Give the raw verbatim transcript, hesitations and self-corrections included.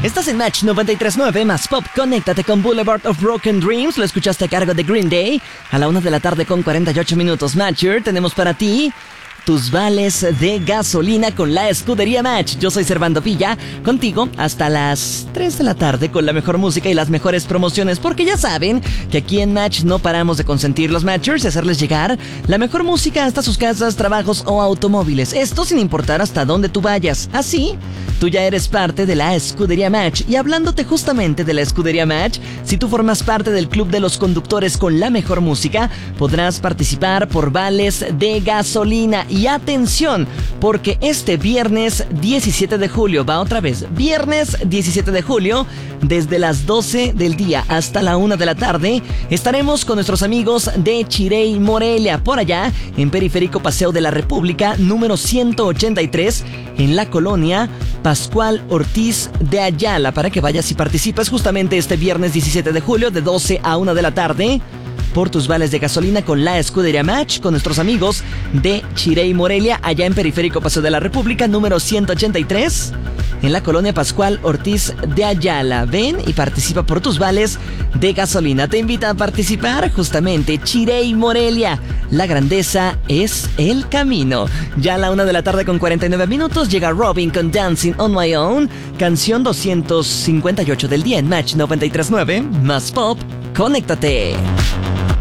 Estás en Match noventa y tres punto nueve más Pop. Conéctate con Boulevard of Broken Dreams. Lo escuchaste a cargo de Green Day. A la una de la tarde con cuarenta y ocho minutos. Matcher, tenemos para ti tus vales de gasolina con la escudería Match. Yo soy Servando Villa, contigo hasta las tres de la tarde con la mejor música y las mejores promociones, porque ya saben que aquí en Match no paramos de consentir los Matchers y hacerles llegar la mejor música hasta sus casas, trabajos o automóviles. Esto sin importar hasta dónde tú vayas. Así, tú ya eres parte de la escudería Match. Y hablándote justamente de la escudería Match, si tú formas parte del club de los conductores con la mejor música, podrás participar por vales de gasolina. Y atención, porque este viernes diecisiete de julio, va otra vez, viernes diecisiete de julio, desde las doce del día hasta la una de la tarde, estaremos con nuestros amigos de Chirey Morelia, por allá, en Periférico Paseo de la República, número ciento ochenta y tres, en la colonia Pascual Ortiz de Ayala, para que vayas y participes justamente este viernes diecisiete de julio, de doce a una de la tarde, por tus vales de gasolina con la escudería Match, con nuestros amigos de Chirey Morelia, allá en Periférico Paseo de la República, número ciento ochenta y tres, en la colonia Pascual Ortiz de Ayala. Ven y participa por tus vales de gasolina. Te invita a participar justamente Chirey Morelia. La grandeza es el camino. Ya a la una de la tarde con cuarenta y nueve minutos llega Robin con Dancing on My Own, canción doscientos cincuenta y ocho del día en Match noventa y tres punto nueve, más Pop. Conéctate.